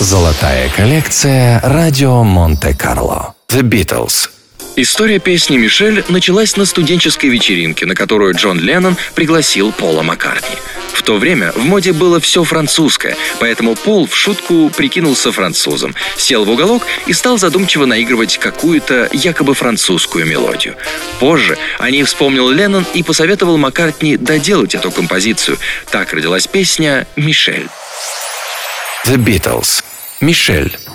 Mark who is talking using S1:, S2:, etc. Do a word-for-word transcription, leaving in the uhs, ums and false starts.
S1: Золотая коллекция «Радио Монте-Карло». The Beatles.
S2: История песни «Мишель» началась на студенческой вечеринке, на которую Джон Леннон пригласил Пола Маккартни. В то время в моде было все французское, поэтому Пол в шутку прикинулся французом, сел в уголок и стал задумчиво наигрывать какую-то якобы французскую мелодию. Позже о ней вспомнил Леннон и посоветовал Маккартни доделать эту композицию. Так родилась песня «Мишель».
S1: The Beatles. «Мишель».